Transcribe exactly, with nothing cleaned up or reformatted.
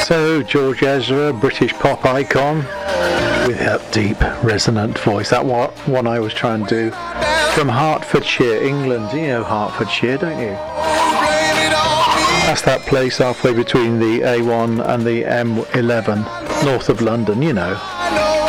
So, George Ezra, British pop icon, with that deep, resonant voice. That one, one I was trying to do. From Hertfordshire, England. You know Hertfordshire, don't you? That's that place halfway between the A one and the M eleven, north of London, you know.